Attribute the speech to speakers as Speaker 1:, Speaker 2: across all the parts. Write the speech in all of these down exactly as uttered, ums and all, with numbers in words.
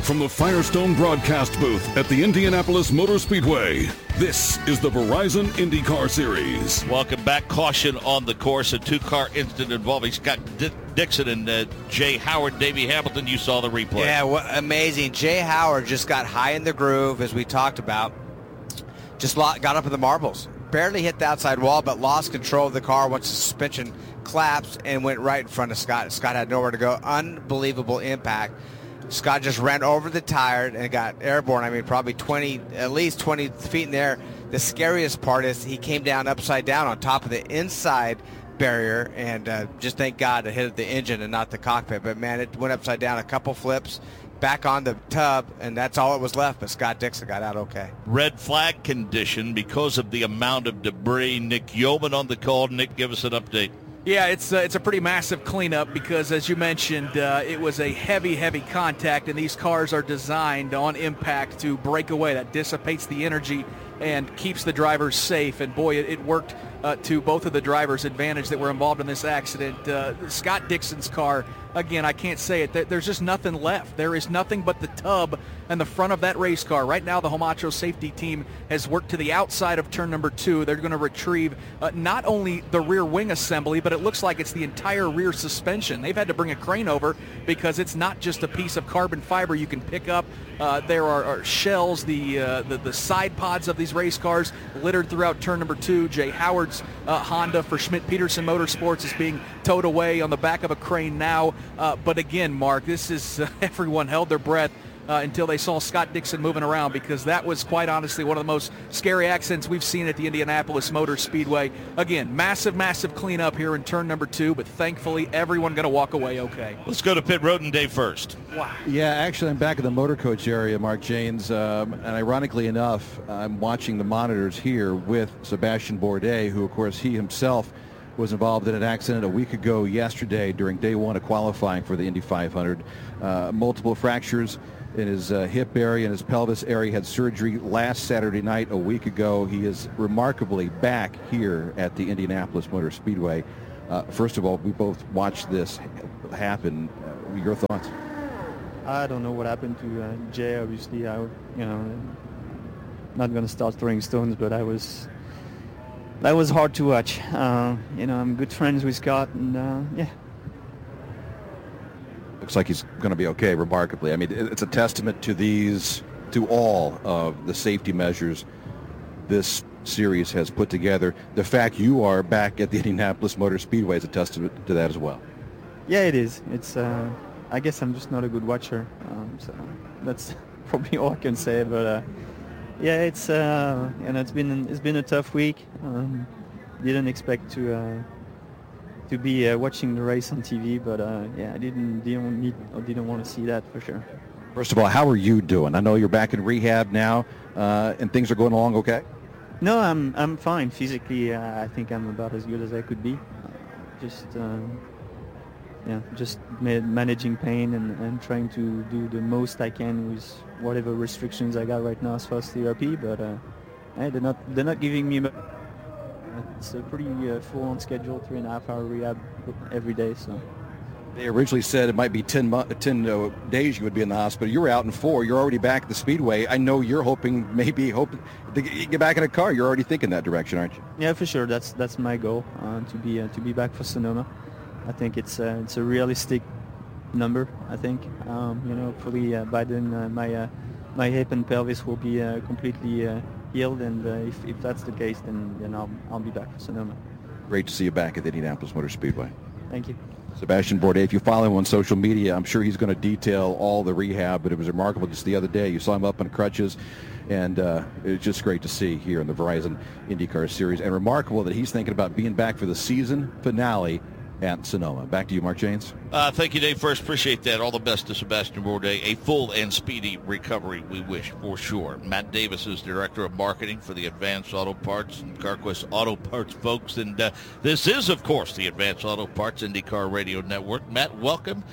Speaker 1: from the Firestone broadcast booth at the Indianapolis Motor Speedway, this is the Verizon IndyCar Series.
Speaker 2: Welcome back. Caution on the course. A two-car incident involving Scott D- Dixon and uh, Jay Howard. Davey Hamilton, you saw the replay.
Speaker 3: Yeah, well, amazing. Jay Howard just got high in the groove, as we talked about. Just got up in the marbles. Barely hit the outside wall, but lost control of the car once the suspension collapsed and went right in front of Scott. Scott had nowhere to go. Unbelievable impact. Scott just ran over the tire and got airborne. I mean, probably twenty, at least twenty feet in the air. The scariest part is he came down upside down on top of the inside barrier, and uh, just thank God it hit the engine and not the cockpit. But, man, it went upside down a couple flips, back on the tub, and that's all it was left. But Scott Dixon got out okay.
Speaker 2: Red flag condition because of the amount of debris. Nick Yeoman on the call. Nick, give us an update.
Speaker 4: Yeah, it's uh, it's a pretty massive cleanup because, as you mentioned, uh, it was a heavy, heavy contact, and these cars are designed on impact to break away. That dissipates the energy and keeps the drivers safe. And, boy, it, it worked uh, to both of the drivers' advantage that were involved in this accident. Uh, Scott Dixon's car, again, I can't say it. There's just nothing left. There is nothing but the tub and the front of that race car. Right now, the Homacho safety team has worked to the outside of turn number two. They're going to retrieve uh, not only the rear wing assembly, but it looks like it's the entire rear suspension. They've had to bring a crane over because it's not just a piece of carbon fiber you can pick up. Uh, there are, are shells, the, uh, the the side pods of these race cars littered throughout turn number two. Jay Howard's uh, Honda for Schmidt-Peterson Motorsports is being towed away on the back of a crane now. Uh, but again, Mark, this is uh, everyone held their breath Uh, until they saw Scott Dixon moving around, because that was quite honestly one of the most scary accidents we've seen at the Indianapolis Motor Speedway. Again, massive, massive cleanup here in turn number two, but thankfully everyone going to walk away okay.
Speaker 2: Let's go to pit road and Dave first.
Speaker 4: Wow.
Speaker 5: Yeah, actually I'm back in the motor coach area, Mark Janes, um, and ironically enough, I'm watching the monitors here with Sebastian Bourdais, who of course he himself was involved in an accident a week ago yesterday during day one of qualifying for the Indy five hundred. Uh, multiple fractures in his uh, hip area and his pelvis area. Had surgery last Saturday night a week ago. He is remarkably back here at the Indianapolis Motor Speedway. Uh, first of all, we both watched this happen. Uh, your thoughts?
Speaker 6: I don't know what happened to uh, Jay. Obviously, I, you know, not going to start throwing stones, but I was. That was hard to watch. Uh, you know, I'm good friends with Scott, and uh, yeah.
Speaker 5: Looks like he's going to be okay, remarkably. I mean, it's a testament to these, to all of the safety measures this series has put together. The fact you are back at the Indianapolis Motor Speedway is a testament to that as well.
Speaker 6: Yeah, it is. It's. Uh, I guess I'm just not a good watcher, um, so that's probably all I can say. But uh, yeah, it's uh, you know, it's been it's been a tough week. Um, didn't expect to. Uh, to be uh, watching the race on T V, but uh, yeah, I didn't didn't need or didn't want to see that for sure.
Speaker 5: First of all, how are you doing? I know you're back in rehab now, uh, and things are going along okay?
Speaker 6: No, I'm I'm fine physically. Uh, I think I'm about as good as I could be. Uh, just um, yeah, just ma- managing pain and, and trying to do the most I can with whatever restrictions I got right now as far as therapy. But uh, hey, they're not they're not giving me. It's a pretty uh, full-on schedule, three and a half hour rehab every day. So
Speaker 5: they originally said it might be ten, mo- ten uh, days you would be in the hospital. You were out in four. You're already back at the Speedway. I know you're hoping, maybe hoping to get back in a car. You're already thinking that direction, aren't you?
Speaker 6: Yeah, for sure. That's that's my goal, uh, to be uh, to be back for Sonoma. I think it's uh, it's a realistic number. I think um, you know, hopefully uh, by then uh, my uh, my hip and pelvis will be uh, completely. Uh, healed, and uh, if, if that's the case, then, then I'll, I'll be back for Sonoma.
Speaker 5: Great to see you back at the Indianapolis Motor Speedway.
Speaker 6: Thank you.
Speaker 5: Sebastian Bourdais, if you follow him on social media, I'm sure he's going to detail all the rehab, but it was remarkable just the other day. You saw him up on crutches, and uh, it was just great to see here in the Verizon IndyCar Series, and remarkable that he's thinking about being back for the season finale at Sonoma. Back to you, Mark Janes.
Speaker 2: Uh, thank you, Dave. First, appreciate that. All the best to Sebastian Bourdais. A full and speedy recovery, we wish, for sure. Matt Davis is Director of Marketing for the Advanced Auto Parts and CarQuest Auto Parts folks. And uh, this is, of course, the Advanced Auto Parts IndyCar Radio Network. Matt, welcome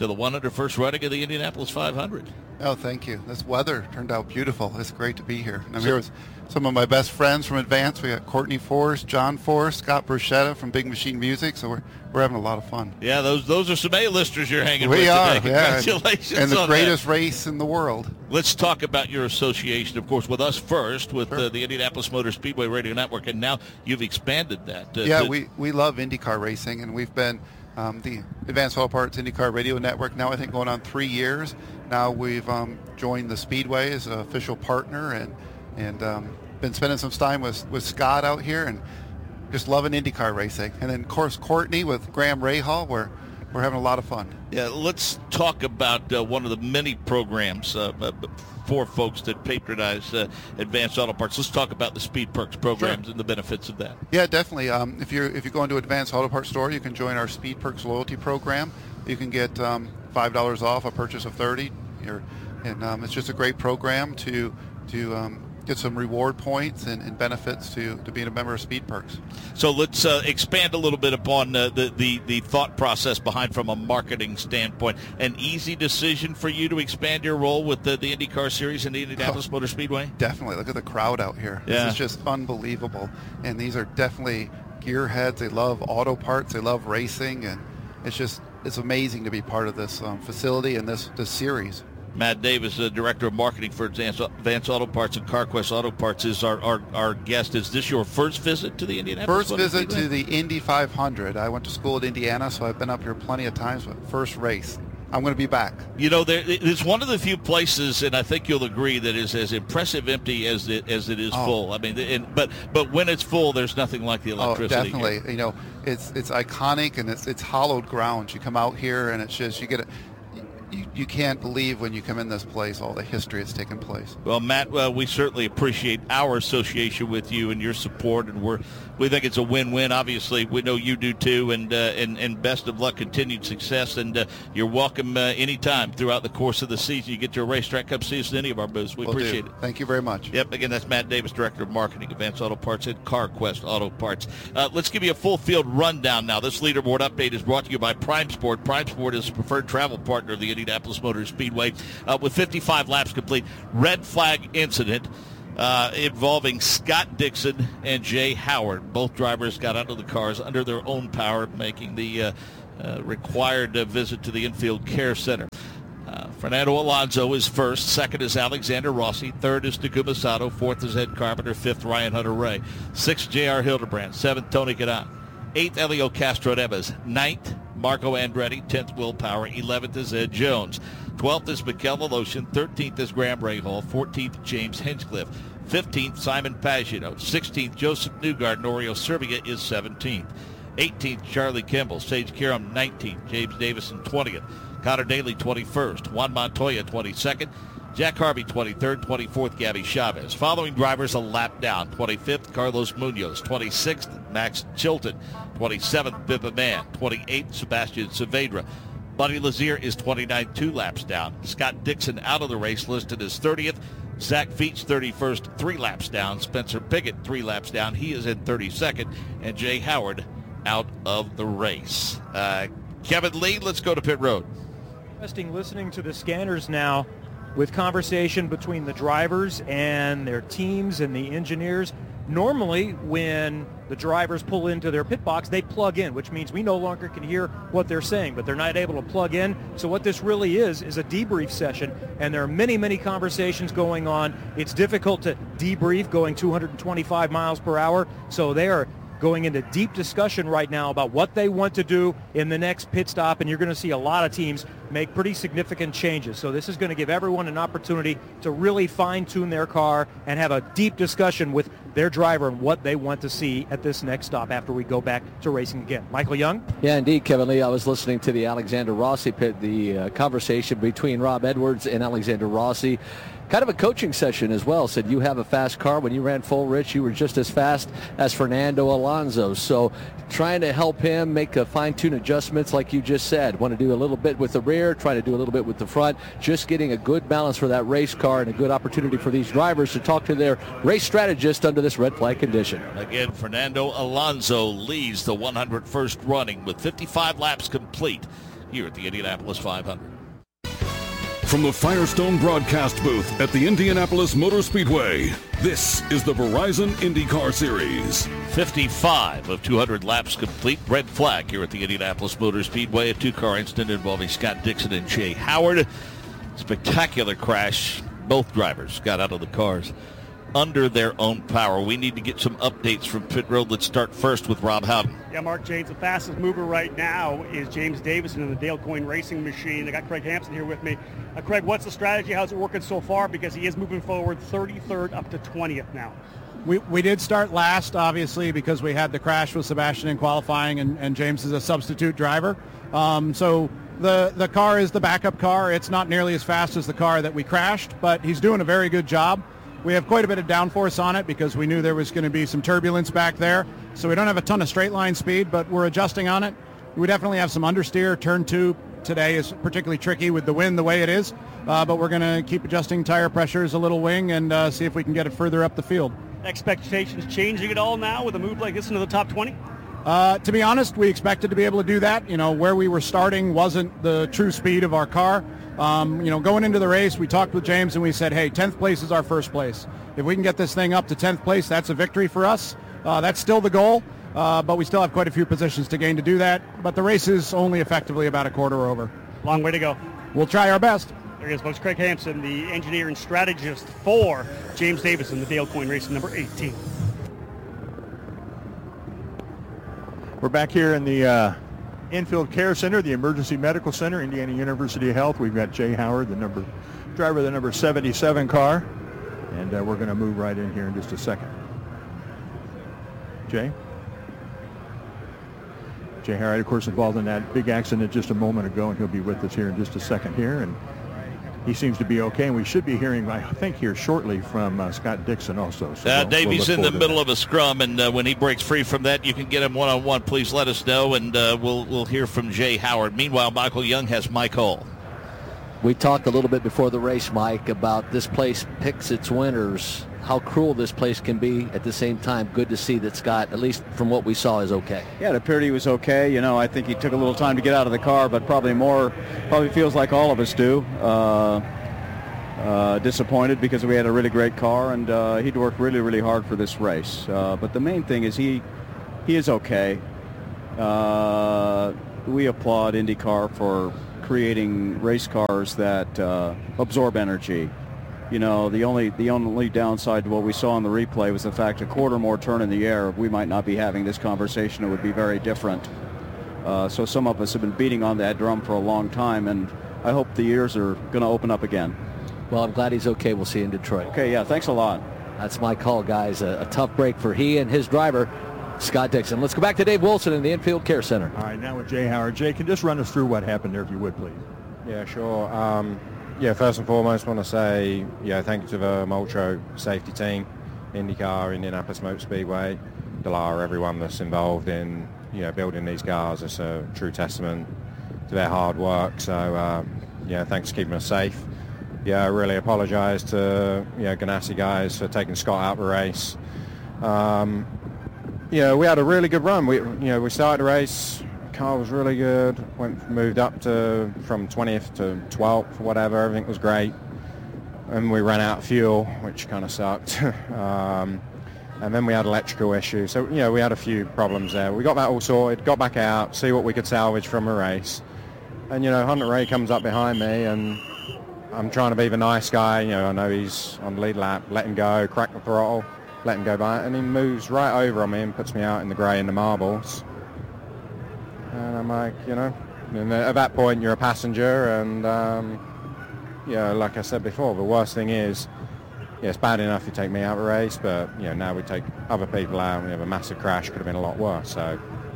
Speaker 2: to the one hundred first running of the Indianapolis five hundred.
Speaker 7: Oh, thank you. This weather turned out beautiful. It's great to be here. And I'm here with some of my best friends from Advance. We got Courtney Forrest, John Forrest, Scott Bruschetta from Big Machine Music. So we're we're having a lot of fun.
Speaker 2: Yeah, those those are some A-listers you're hanging
Speaker 7: we
Speaker 2: with
Speaker 7: are,
Speaker 2: today.
Speaker 7: yeah.
Speaker 2: Congratulations
Speaker 7: And the
Speaker 2: on
Speaker 7: greatest
Speaker 2: that.
Speaker 7: race in the world.
Speaker 2: Let's talk about your association, of course, with us first, with
Speaker 7: Sure.
Speaker 2: uh, the Indianapolis Motor Speedway Radio Network, and now you've expanded that. Uh,
Speaker 7: Yeah,
Speaker 2: to-
Speaker 7: we, we love IndyCar racing, and we've been um, the Advanced Auto Parts IndyCar Radio Network now, I think, going on three years. Now we've um, joined the Speedway as an official partner, and and um, been spending some time with, with Scott out here, and just loving IndyCar racing. And then, of course, Courtney with Graham Rahal, we're, we're having a lot of fun.
Speaker 2: Yeah, let's talk about uh, one of the many programs uh, uh, for folks that patronize uh, Advanced Auto Parts. Let's talk about the Speed Perks programs
Speaker 7: Sure.
Speaker 2: and the benefits of that.
Speaker 7: Yeah, definitely. Um, if you if you go into Advanced Auto Parts store, you can join our Speed Perks loyalty program. You can get um, five dollars off a purchase of thirty. You're, and um, it's just a great program to to um, get some reward points and, and benefits to, to being a member of Speed Perks.
Speaker 2: So let's uh, expand a little bit upon uh, the, the, the thought process behind from a marketing standpoint. An easy decision for you to expand your role with the, the IndyCar Series and the Indianapolis
Speaker 7: Oh,
Speaker 2: Motor Speedway?
Speaker 7: Definitely. Look at the crowd out here.
Speaker 2: Yeah.
Speaker 7: This is just unbelievable. And these are definitely gearheads. They love auto parts. They love racing. And it's just it's amazing to be part of this um, facility and this, this series.
Speaker 2: Matt Davis, the Director of Marketing for Advanced, Advanced Auto Parts and CarQuest Auto Parts, is our, our, our guest. Is this your first visit to the Indianapolis
Speaker 7: First
Speaker 2: Motor
Speaker 7: visit
Speaker 2: Speedway?
Speaker 7: to the Indy five hundred. I went to school at Indiana, so I've been up here plenty of times, but first race. I'm going to be back.
Speaker 2: You know, there, it's one of the few places, and I think you'll agree, that is as impressive empty as it, as it is
Speaker 7: Oh.
Speaker 2: full. I mean, and, but but when it's full, there's nothing like the
Speaker 7: Oh,
Speaker 2: electricity.
Speaker 7: definitely.
Speaker 2: here.
Speaker 7: You know, it's it's iconic, and it's it's hallowed ground. You come out here, and it's just, you get a, you, you can't believe when you come in this place all the history that's taken place.
Speaker 2: Well, Matt, uh, we certainly appreciate our association with you and your support, and we're we think it's a win-win. Obviously, we know you do too, and uh, and and best of luck, continued success, and uh, you're welcome uh, anytime throughout the course of the season. You get to a racetrack, come see us at any of our booths. We
Speaker 7: Will do.
Speaker 2: appreciate it.
Speaker 7: Thank you very much.
Speaker 2: Yep, again, that's Matt Davis, Director of Marketing, Advanced Auto Parts at CarQuest Auto Parts. Uh, let's give you a full field rundown now. This leaderboard update is brought to you by Prime Sport. Prime Sport is the preferred travel partner of the Indianapolis Motor Speedway. Uh, with fifty-five laps complete, red flag incident uh, involving Scott Dixon and Jay Howard. Both drivers got out of the cars under their own power, making the uh, uh, required uh, visit to the infield care center. Uh, Fernando Alonso is first. Second is Alexander Rossi. Third is Takuma Sato. Fourth is Ed Carpenter. Fifth, Ryan Hunter-Reay. Sixth, J R Hildebrand. Seventh, Tony Kanaan. Eighth, Elio Castro-Neves. Ninth, Marco Andretti. Tenth, Will Power. Eleventh is Ed Jones. Twelfth is Mikel Voloshin. Thirteenth is Graham Rahal. Fourteenth, James Hinchcliffe. Fifteenth, Simon Pagino. Sixteenth, Joseph Newgarden. Norio Servia is seventeenth. eighteenth, Charlie Kimball. Sage Karam, nineteenth. James Davison, twentieth. Connor Daly, twenty-first. Juan Montoya, twenty-second. Jack Harvey, twenty-third. twenty-fourth, Gabby Chavez. Following drivers a lap down. twenty-fifth, Carlos Munoz. twenty-sixth, Max Chilton. twenty-seventh, Bippa Mann. twenty-eighth, Sebastian Saavedra. Buddy Lazier is twenty-ninth, two laps down. Scott Dixon out of the race, listed as thirtieth. Zach Feach, thirty-first, three laps down. Spencer Piggott, three laps down. He is in thirty-second. And Jay Howard out of the race. Uh, Kevin Lee, let's go to pit road.
Speaker 8: Interesting listening to the scanners now with conversation between the drivers and their teams and the engineers. Normally, when the drivers pull into their pit box, they plug in, which means we no longer can hear what they're saying, but they're not able to plug in. So what this really is is a debrief session, and there are many, many conversations going on. It's difficult to debrief going two hundred twenty-five miles per hour, so they are going into deep discussion right now about what they want to do in the next pit stop, and you're going to see a lot of teams make pretty significant changes. So this is going to give everyone an opportunity to really fine-tune their car and have a deep discussion with their driver and what they want to see at this next stop after we go back to racing again. Michael Young?
Speaker 9: Yeah, indeed, Kevin Lee. I was listening to the Alexander Rossi pit, the uh, conversation between Rob Edwards and Alexander Rossi. Kind of a coaching session as well. Said you have a fast car. When you ran full, Rich, you were just as fast as Fernando Alonso. So trying to help him make a fine-tune adjustments like you just said. Want to do a little bit with the rear, trying to do a little bit with the front. Just getting a good balance for that race car and a good opportunity for these drivers to talk to their race strategist under this red flag condition.
Speaker 2: Again, Fernando Alonso leads the one hundred first running with fifty-five laps complete. here at the Indianapolis five hundred.
Speaker 1: From the Firestone broadcast booth at the Indianapolis Motor Speedway, this is the Verizon IndyCar Series.
Speaker 2: fifty-five of two hundred laps complete. Red flag here at the Indianapolis Motor Speedway. A two-car incident involving Scott Dixon and Jay Howard. Spectacular crash. Both drivers got out of the cars under their own power. We need to get some updates from pit road. Let's start first with Rob Howden.
Speaker 10: Yeah, Mark James, the fastest mover right now is James Davison in the Dale Coyne Racing Machine. I got Craig Hampson here with me. Uh, Craig, what's the strategy? How's it working so far? Because he is moving forward thirty-third up to twentieth now.
Speaker 11: We, we did start last, obviously, because we had the crash with Sebastian in qualifying, and, and James is a substitute driver. Um, so the, the car is the backup car. It's not nearly as fast as the car that we crashed, but he's doing a very good job. We have quite a bit of downforce on it because we knew there was going to be some turbulence back there. So we don't have a ton of straight line speed, but we're adjusting on it. We definitely have some understeer. Turn two today is particularly tricky with the wind the way it is, uh, but we're going to keep adjusting tire pressures, a little wing, and uh, see if we can get it further up the field.
Speaker 10: Expectations changing at all now with a move like this into the top twenty?
Speaker 11: Uh, to be honest, we expected to be able to do that. You know, where we were starting wasn't the true speed of our car. Um, you know, going into the race, we talked with James and we said, hey, tenth place is our first place. If we can get this thing up to tenth place, that's a victory for us. Uh, that's still the goal, uh, but we still have quite a few positions to gain to do that. But the race is only effectively about a quarter over.
Speaker 10: Long way to go.
Speaker 11: We'll try our best.
Speaker 10: There he is, folks. Craig Hampson, the engineer and strategist for James Davison, the Dale Coyne Racing number eighteen.
Speaker 12: We're back here in the uh, Infield Care Center, the Emergency Medical Center, Indiana University of Health. We've got Jay Howard, the number driver of the number seventy-seven car, and uh, we're going to move right in here in just a second. Jay? Jay Howard, of course, involved in that big accident just a moment ago, and he'll be with us here in just a second here. And he seems to be okay, and we should be hearing, I think, here shortly from uh, Scott Dixon also. So
Speaker 2: uh,
Speaker 12: we'll,
Speaker 2: Davey's
Speaker 12: we'll
Speaker 2: in the middle
Speaker 12: that.
Speaker 2: of a scrum, and uh, when he breaks free from that, you can get him one-on-one. Please let us know, and uh, we'll we'll hear from Jay Howard. Meanwhile, Michael Young has Mike Hull.
Speaker 9: We talked a little bit before the race, Mike, about this place picks its winners, how cruel this place can be. At the same time, good to see that Scott, at least from what we saw, is okay.
Speaker 13: Yeah, it appeared he was okay. You know, I think he took a little time to get out of the car, but probably more, probably feels like all of us do. Uh, uh, disappointed because we had a really great car, and uh, he'd worked really, really hard for this race. Uh, but the main thing is he, he is okay. Uh, we applaud IndyCar for creating race cars that uh, absorb energy. You know, the only the only downside to what we saw on the replay was the fact a quarter more turn in the air, we might not be having this conversation. It would be very different. Uh, so some of us have been beating on that drum for a long time, and I hope the ears are going to open up again.
Speaker 9: Well, I'm glad he's okay. We'll see you in Detroit.
Speaker 13: Okay, yeah, thanks a lot.
Speaker 9: That's Mike Hull, guys. A, a tough break for he and his driver, Scott Dixon. Let's go back to Dave Wilson in the Infield Care Center.
Speaker 12: All right, now with Jay Howard. Jay, can you just run us through what happened there, if you would, please?
Speaker 14: Yeah, sure. Um, yeah, first and foremost, I want to say, yeah, thank you to the Moltro safety team, IndyCar, Indianapolis Motor Speedway, Dallara, everyone that's involved in, you know, building these cars. It's a true testament to their hard work. So, uh, yeah, thanks for keeping us safe. Yeah, I really apologise to, you know, Ganassi guys for taking Scott out of the race. Um, yeah, we had a really good run. We, you know, we started the race. Car was really good. Went moved up to from twentieth to twelfth, whatever. Everything was great, and we ran out of fuel, which kind of sucked. um, and then we had electrical issues. So, you know, we had a few problems there. We got that all sorted. Got back out, see what we could salvage from a race. And you know, Hunter Ray comes up behind me, and I'm trying to be the nice guy. You know, I know he's on the lead lap. Let him go. Crack the throttle. Let him go by, and he moves right over on me and puts me out in the grey and the marbles. And I'm like, you know, and at that point you're a passenger, and um, you know, like I said before, the worst thing is, yeah, it's bad enough you take me out of a race, but you know, now we take other people out, and we have a massive crash. Could have been a lot worse. So,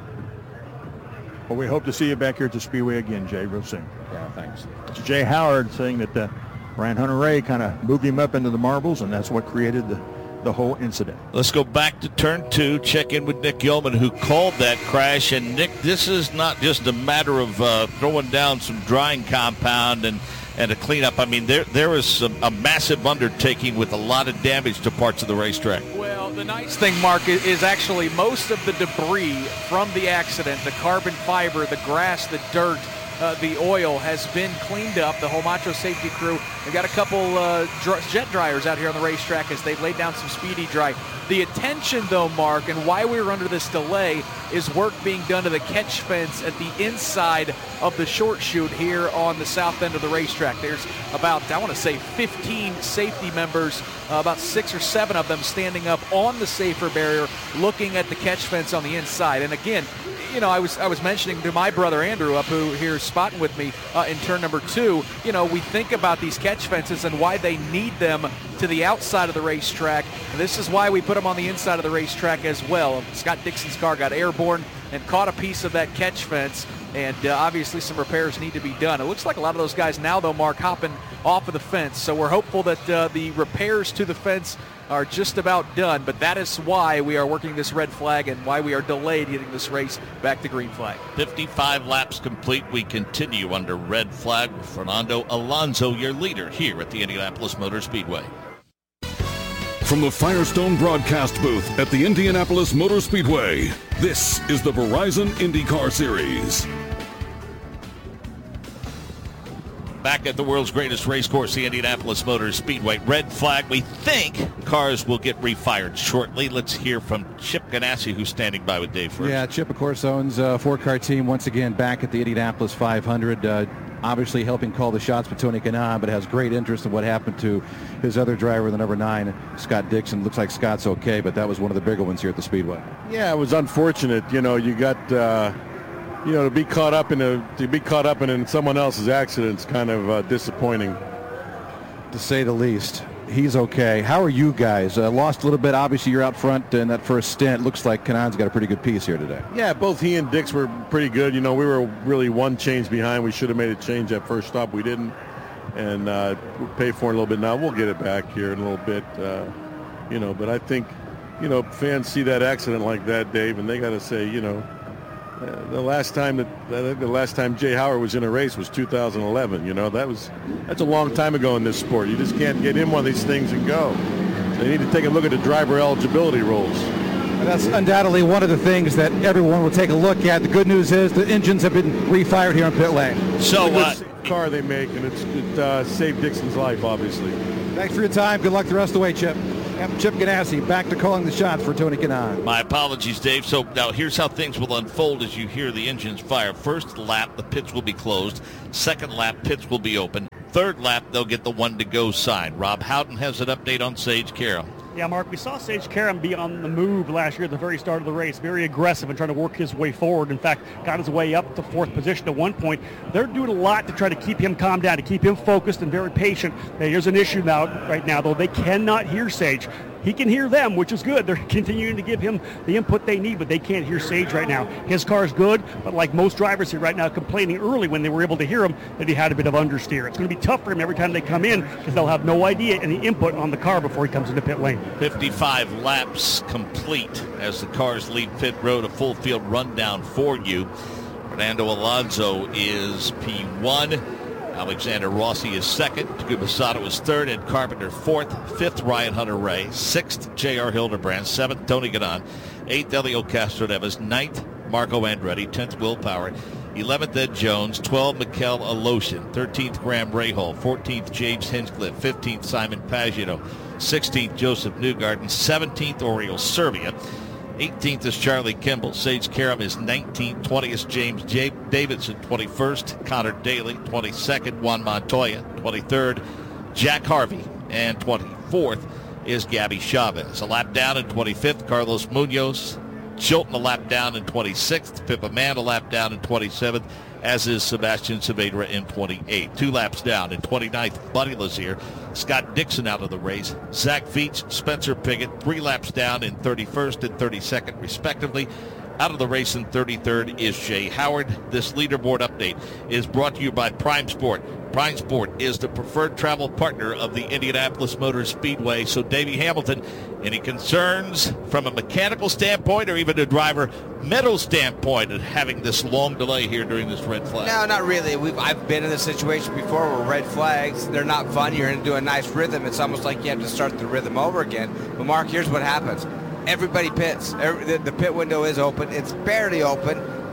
Speaker 12: well, we hope to see you back here at the Speedway again, Jay, real soon.
Speaker 14: Yeah, thanks.
Speaker 12: It's Jay Howard saying that uh, Brian Hunter-Reay kind of moved him up into the marbles, and that's what created the the whole incident.
Speaker 2: Let's go back to turn two, check in with Nick Yeoman, who called that crash. And Nick, this is not just a matter of uh, throwing down some drying compound and, and a cleanup. I mean, there there was some, a massive undertaking with a lot of damage to parts of the racetrack.
Speaker 4: Well, the nice thing, Mark, is actually most of the debris from the accident, the carbon fiber, the grass, the dirt, uh, the oil has been cleaned up. The Homatro safety crew, they've got a couple uh, dr- jet dryers out here on the racetrack as they've laid down some speedy dry. The attention, though, Mark, and why we were under this delay is work being done to the catch fence at the inside of the short chute here on the south end of the racetrack. There's about, I want to say, fifteen safety members, uh, about six or seven of them standing up on the safer barrier looking at the catch fence on the inside. And again, you know, I was I was mentioning to my brother Andrew up who here is spotting with me uh, in turn number two, you know, we think about these catch fences and why they need them to the outside of the racetrack. And this is why we put them on the inside of the racetrack as well. Scott Dixon's car got airborne and caught a piece of that catch fence, and uh, obviously some repairs need to be done. It looks like a lot of those guys now, though, Mark, hopping off of the fence. So we're hopeful that uh, the repairs to the fence are just about done, but that is why we are working this red flag and why we are delayed getting this race back to green flag.
Speaker 2: fifty-five laps complete. We continue under red flag with Fernando Alonso, your leader here at the Indianapolis Motor Speedway.
Speaker 1: From the Firestone broadcast booth at the Indianapolis Motor Speedway, this is the Verizon IndyCar Series.
Speaker 2: Back at the world's greatest race course, the Indianapolis Motor Speedway. Red flag. We think cars will get refired shortly. Let's hear from Chip Ganassi, who's standing by with Dave first.
Speaker 5: Yeah, Chip, of course, owns a four-car team once again back at the Indianapolis five hundred. Uh, obviously helping call the shots for Tony Kanaan, but has great interest in what happened to his other driver, the number nine, Scott Dixon. Looks like Scott's okay, but that was one of the bigger ones here at the Speedway.
Speaker 15: Yeah, it was unfortunate. You know, you got... Uh, You know, to be caught up in a to be caught up in, in someone else's accident is kind of uh, disappointing,
Speaker 5: to say the least. He's okay. How are you guys? Uh, lost a little bit. Obviously, you're out front in that first stint. Looks like Kanaan's got a pretty good piece here today.
Speaker 15: Yeah, both he and Dix were pretty good. You know, we were really one change behind. We should have made a change at first stop. We didn't, and uh, we'll pay for it a little bit now. We'll get it back here in a little bit. Uh, you know, but I think, you know, fans see that accident like that, Dave, and they got to say, you know. Uh, the last time that uh, the last time Jay Howard was in a race was two thousand eleven. You know, that was that's a long time ago in this sport. You just can't get in one of these things and go. So they need to take a look at the driver eligibility rules.
Speaker 11: And that's undoubtedly one of the things that everyone will take a look at. The good news is the engines have been refired here in pit lane.
Speaker 2: So
Speaker 15: it's a
Speaker 2: uh,
Speaker 15: good car they make, and it's it uh, saved Dixon's life, obviously.
Speaker 11: Thanks for your time. Good luck the rest of the way, Chip. And Chip Ganassi back to calling the shots for Tony Kanaan.
Speaker 2: My apologies, Dave. So now here's how things will unfold as you hear the engines fire. First lap, the pits will be closed. Second lap, pits will be open. Third lap, they'll get the one-to-go sign. Rob Houghton has an update on Sage Karam.
Speaker 10: Yeah, Mark, we saw Sage Karam be on the move last year at the very start of the race, very aggressive and trying to work his way forward. In fact, got his way up to fourth position at one point. They're doing a lot to try to keep him calmed down, to keep him focused and very patient. Now, here's an issue now, right now, though. They cannot hear Sage. He can hear them, which is good. They're continuing to give him the input they need, but they can't hear Sage right now. His car is good, but like most drivers here right now, complaining early when they were able to hear him that he had a bit of understeer. It's going to be tough for him every time they come in because they'll have no idea any input on the car before he comes into pit lane.
Speaker 2: fifty-five laps complete as the cars leave pit road. A full field rundown for you. Fernando Alonso is P one. Alexander Rossi is second. Takuma Sato is third. Ed Carpenter fourth. Fifth, Ryan Hunter-Ray. Sixth, J R. Hildebrand. Seventh, Tony Kanaan. Eighth, Elio Castroneves. Ninth, Marco Andretti. Tenth, Will Power. eleventh, Ed Jones. twelve, Mikel Aloshin. thirteenth, Graham Rahal. fourteenth, James Hinchcliffe. fifteenth, Simon Pagenaud. sixteenth, Joseph Newgarden. seventeenth, Oriol Servia. eighteenth is Charlie Kimball. Sage Karam is nineteenth. twentieth, James J. Davidson. twenty-first, Connor Daly. twenty-second, Juan Montoya. twenty-third, Jack Harvey. And twenty-fourth is Gabby Chavez. A lap down in twenty-fifth, Carlos Munoz. Chilton a lap down in twenty-sixth. Pippa Mann a lap down in twenty-seventh, as is Sebastian Saavedra in twenty-eighth. Two laps down in twenty-ninth, Buddy Lazier. Scott Dixon out of the race. Zach Veach, Spencer Pigot, three laps down in thirty-first and thirty-second, respectively. Out of the race in thirty-third is Jay Howard. This leaderboard update is brought to you by Prime Sport. Prime Sport is the preferred travel partner of the Indianapolis Motor Speedway. So, Davey Hamilton, any concerns from a mechanical standpoint or even a driver mental standpoint of having this long delay here during this red flag?
Speaker 3: No, not really. We've I've been in this situation before where red flags, they're not fun. You're into a nice rhythm. It's almost like you have to start the rhythm over again. But, Mark, here's what happens. Everybody pits. Every, the, the pit window is open. It's barely open,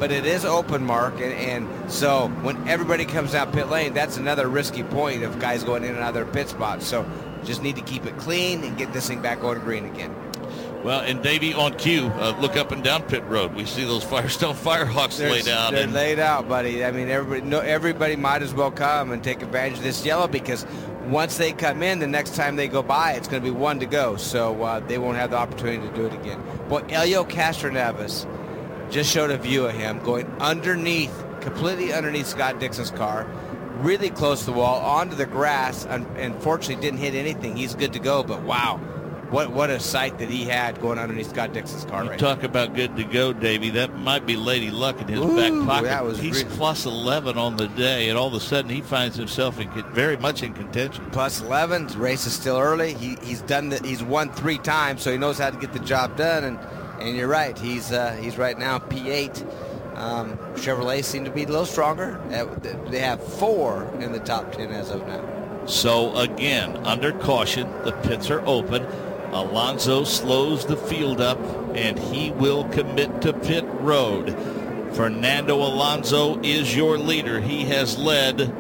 Speaker 3: but it is open, Mark, and, and so when everybody comes out pit lane, that's another risky point of guys going in and out of their pit spots. So just need to keep it clean and get this thing back on green again.
Speaker 2: Well, and Davey, on cue, uh, look up and down pit road. We see those Firestone Firehawks
Speaker 3: They're,
Speaker 2: laid out.
Speaker 3: They're
Speaker 2: and
Speaker 3: laid out, buddy. I mean, everybody, no, everybody might as well come and take advantage of this yellow, because once they come in, the next time they go by, it's going to be one to go. So uh, they won't have the opportunity to do it again. Boy, Helio Castroneves just showed a view of him going underneath, completely underneath Scott Dixon's car, really close to the wall, onto the grass. Unfortunately, didn't hit anything. He's good to go, but wow. What what a sight that he had going underneath Scott Dixon's car.
Speaker 2: You
Speaker 3: right
Speaker 2: talk
Speaker 3: now.
Speaker 2: about good to go, Davey. That might be Lady Luck in his
Speaker 3: Ooh,
Speaker 2: back pocket.
Speaker 3: that was
Speaker 2: He's
Speaker 3: really...
Speaker 2: plus eleven on the day, and all of a sudden he finds himself in very much in contention.
Speaker 3: Plus eleven. The race is still early. He he's done the, he's won three times, so he knows how to get the job done. And and you're right. He's uh, he's right now P eight. Um, Chevrolet seem to be a little stronger. They have four in the top ten as of now.
Speaker 2: So again, under caution, the pits are open. Alonso slows the field up, and he will commit to pit road. Fernando Alonso is your leader. He has led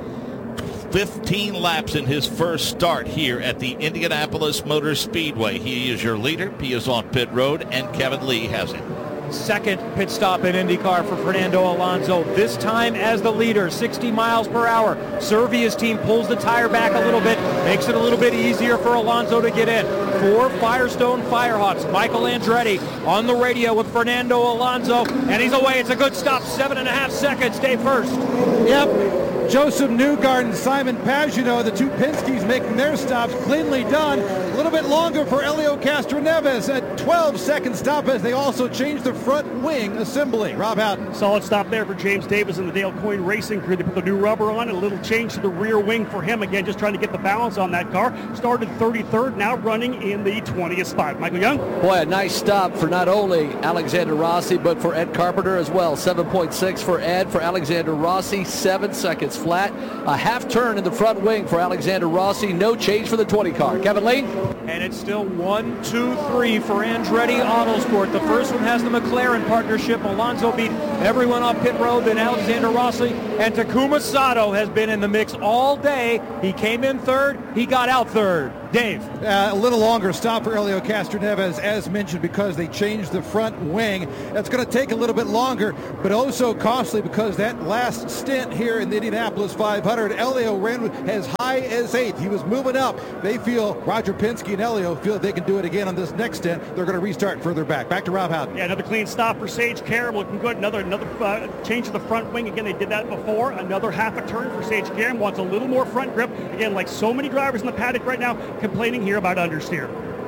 Speaker 2: fifteen laps in his first start here at the Indianapolis Motor Speedway. He is your leader. He is on pit road, and Kevin Lee has it.
Speaker 8: Second pit stop in IndyCar for Fernando Alonso, this time as the leader, sixty miles per hour. Servia's team pulls the tire back a little bit, makes it a little bit easier for Alonso to get in. Four Firestone Firehawks. Michael Andretti on the radio with Fernando Alonso, and he's away. It's a good stop, seven and a half seconds. Stay first.
Speaker 11: Yep. Joseph Newgarden and Simon Pagenaud, the two Penske's making their stops, cleanly done. A little bit longer for Helio Castroneves, a twelve second stop as they also changed the front wing assembly. Rob Houghton.
Speaker 10: Solid stop there for James Davis and the Dale Coyne Racing crew. They put the new rubber on, and a little change to the rear wing for him. Again, just trying to get the balance on that car. Started thirty-third, now running in the twentieth spot. Michael Young.
Speaker 9: Boy, a nice stop for not only Alexander Rossi, but for Ed Carpenter as well. seven point six for Ed. For Alexander Rossi, seven seconds flat. A half turn in the front wing for Alexander Rossi. No change for the twenty car. Kevin Lee.
Speaker 8: And it's still one, two, three for Andretti Autosport. The first one has the McLaren partnership. Alonso beat everyone off pit road, then Alexander Rossi. And Takuma Sato has been in the mix all day. He came in third. He got out third. Dave.
Speaker 11: Uh, a little longer stop for Helio Castroneves, as mentioned, because they changed the front wing. That's going to take a little bit longer, but also costly, because that last stint here in the Indianapolis five hundred, Helio ran as high as eighth. He was moving up. They feel, Roger Penske and Helio feel they can do it again on this next stint. They're going to restart further back. Back to Rob Houghton.
Speaker 10: Yeah, another clean stop for Sage Karam, looking good. Another another uh, change to the front wing. Again, they did that before. Another half a turn for Sage Karam. Wants a little more front grip. Again, like so many drivers in the paddock right now, complaining here about understeer.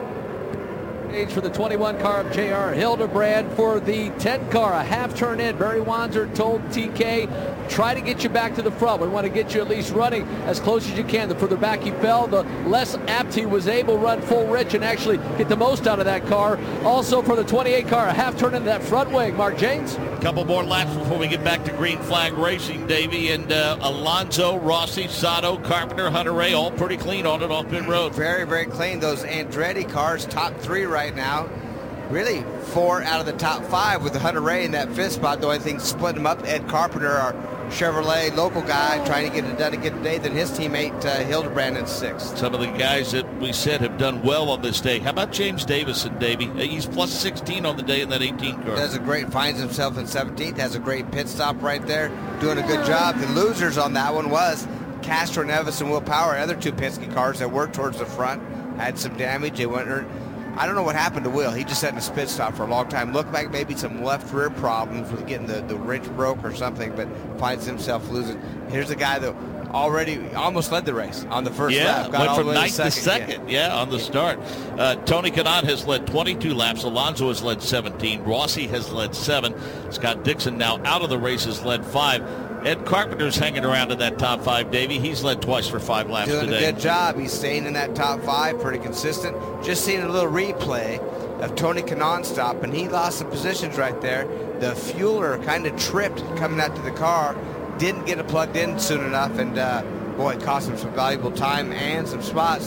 Speaker 9: Age for the twenty-one car of J R Hildebrand. For the ten car, a half turn in. Barry Wanzer told T K, try to get you back to the front. We want to get you at least running as close as you can. The further back he fell, the less apt he was able to run full rich and actually get the most out of that car. Also for the twenty-eight car, a half turn into that front wing. Mark James.
Speaker 2: A couple more laps before we get back to green flag racing, Davey. And uh, Alonso, Rossi, Sato, Carpenter, Hunter-Reay, all pretty clean on it off pit road.
Speaker 3: Very, very clean. Those Andretti cars, top three right now. Really, four out of the top five with the Hunter-Reay in that fifth spot. The only thing splitting them up, Ed Carpenter, our Chevrolet local guy, trying to get it done again today, then his teammate uh, Hildebrand in sixth.
Speaker 2: Some of the guys that we said have done well on this day. How about James Davison, Davey? He's plus sixteen on the day in that eighteen car.
Speaker 3: Does a great, finds himself in seventeenth, has a great pit stop right there, doing a good job. The losers on that one was Castroneves and Will Power, other two Penske cars that were towards the front, had some damage. They went. I don't know what happened to Will. He just sat in a pit stop for a long time. Looked like maybe some left rear problems with getting the, the wrench broke or something, but finds himself losing. Here's a guy that already almost led the race on the first
Speaker 2: yeah,
Speaker 3: lap. Got
Speaker 2: went
Speaker 3: all
Speaker 2: from
Speaker 3: the way
Speaker 2: ninth to
Speaker 3: to
Speaker 2: second,
Speaker 3: second.
Speaker 2: yeah, yeah on the start. Uh, Tony Kanaan has led twenty-two laps. Alonso has led seventeen. Rossi has led seven. Scott Dixon now out of the race has led five. Ed Carpenter's hanging around in that top five, Davey. He's led twice for five laps
Speaker 3: Doing
Speaker 2: today.
Speaker 3: Doing a good job. He's staying in that top five, pretty consistent. Just seeing a little replay of Tony Kanaan stop, and he lost some positions right there. The fueler kind of tripped coming out to the car, didn't get it plugged in soon enough, and uh, boy, it cost him some valuable time and some spots.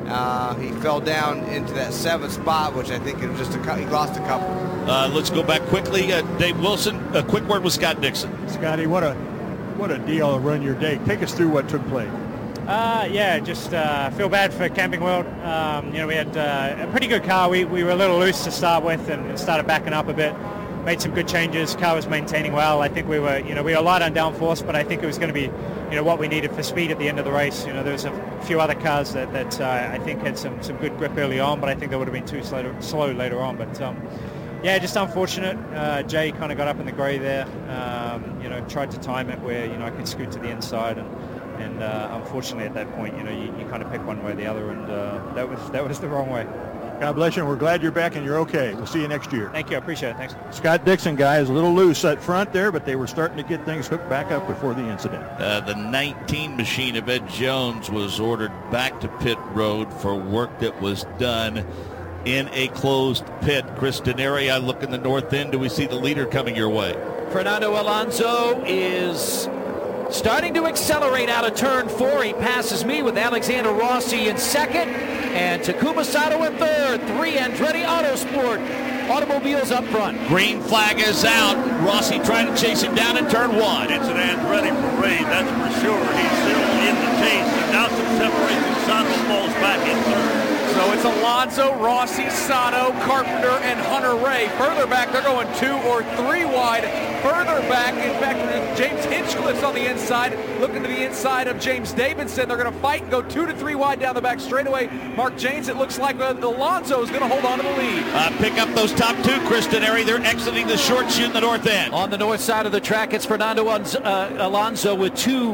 Speaker 3: Uh, he fell down into that seventh spot, which I think it was just a he lost a couple.
Speaker 2: Uh, let's go back quickly. Uh, Dave Wilson, a quick word with Scott Dixon.
Speaker 12: Scotty, what a what a deal to run your day. Take us through what took place.
Speaker 16: Uh, yeah, just uh, feel bad for Camping World. Um, you know, we had uh, a pretty good car. We, we were a little loose to start with and started backing up a bit. Made some good changes. Car was maintaining well. I think we were, you know, we were light on downforce, but I think it was going to be, you know, what we needed for speed at the end of the race. You know, there was a few other cars that, that uh, I think had some, some good grip early on, but I think they would have been too slow, slow later on. But um, yeah, just unfortunate. Uh, Jay kind of got up in the grey there. Um, you know, tried to time it where, you know, I could scoot to the inside, and and uh, unfortunately at that point, you know, you, you kind of pick one way or the other, and uh, that was that was the wrong way.
Speaker 12: God bless you, and we're glad you're back and you're okay. We'll see you next year.
Speaker 16: Thank you. I appreciate it. Thanks.
Speaker 12: Scott Dixon, guys, a little loose up front there, but they were starting to get things hooked back up before the incident.
Speaker 2: Uh, the nineteen machine of Ed Jones was ordered back to pit road for work that was done in a closed pit. Chris Denari, I look in the north end. Do we see the leader coming your way?
Speaker 17: Fernando Alonso is starting to accelerate out of turn four. He passes me with Alexander Rossi in second and Takuma Sato in third. Three Andretti Autosport automobiles up front.
Speaker 2: Green flag is out. Rossi trying to chase him down in turn one.
Speaker 18: It's an Andretti parade, that's for sure. He's still in the chase, and now some separation. Sato falls back in third.
Speaker 4: So it's Alonso, Rossi, Sato, Carpenter, and Hunter Ray. Further back, they're going two or three wide. Further back, in fact, James Hinchcliffe's on the inside, looking to the inside of James Davidson. They're going to fight and go two to three wide down the back straightaway. Mark James, it looks like Alonso is going to hold on to the lead.
Speaker 2: Uh, pick up those top two, Chris Denari. They're exiting the short chute in the north end.
Speaker 17: On the north side of the track, it's Fernando uh, Alonso with two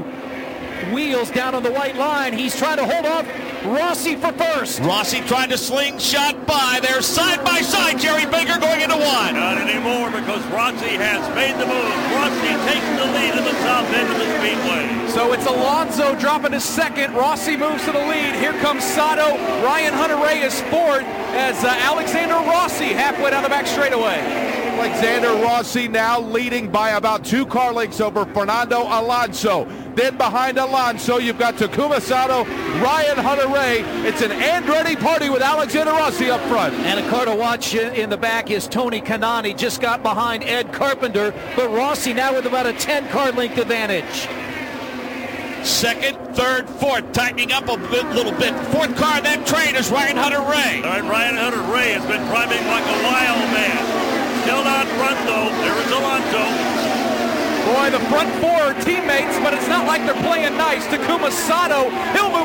Speaker 17: wheels down on the white line. He's trying to hold off Rossi for first.
Speaker 2: Rossi trying to slingshot by. They're side by side. Jerry Baker going into one.
Speaker 18: Not anymore, because Rossi has made the move. Rossi takes the lead in the south end of the speedway.
Speaker 4: So it's Alonso dropping to second. Rossi moves to the lead. Here comes Sato. Ryan Hunter-Ray is fourth as uh, Alexander Rossi halfway down the back straightaway.
Speaker 19: Alexander Rossi now leading by about two car lengths over Fernando Alonso. Then behind Alonso, you've got Takuma Sato, Ryan Hunter-Ray. It's an Andretti party with Alexander Rossi up front.
Speaker 17: And a car to watch in the back is Tony Kanani. Just got behind Ed Carpenter, but Rossi now with about a ten car length advantage.
Speaker 2: Second, third, fourth, tightening up a bit, little bit. Fourth car in that train is Ryan Hunter-Ray.
Speaker 18: All right, Ryan Hunter-Ray has been driving like a wild man. Still not front though. There is Alonso.
Speaker 4: Boy, the front four are teammates, but it's not like they're playing nice. Takuma Sato, he'll move